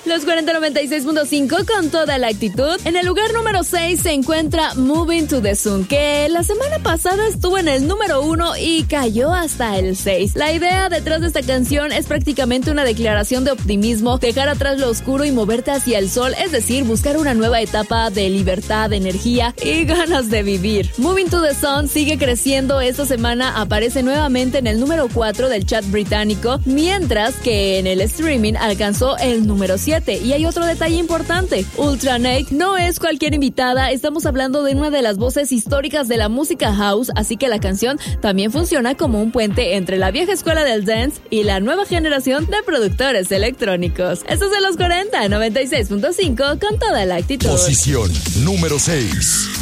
Los 4096.5 con toda la actitud. En el lugar número 6 se encuentra Moving to the Sun, que la semana pasada estuvo en el número 1 y cayó hasta el 6. La idea detrás de esta canción es prácticamente una declaración de optimismo, dejar atrás lo oscuro y moverte hacia el sol, es decir, buscar una nueva etapa de libertad, de energía y ganas de vivir. Moving to the Sun sigue creciendo. Esta semana aparece nuevamente en el número 4 del chat británico, mientras que en el streaming alcanzó el número 7. Y hay otro detalle importante: Ultranate no es cualquier invitada, estamos hablando de una de las voces históricas de la música house, así que la canción también funciona como un puente entre la vieja escuela del dance y la nueva generación de productores electrónicos. Esto es de los 40, 96.5 con toda la actitud. Posición número 6.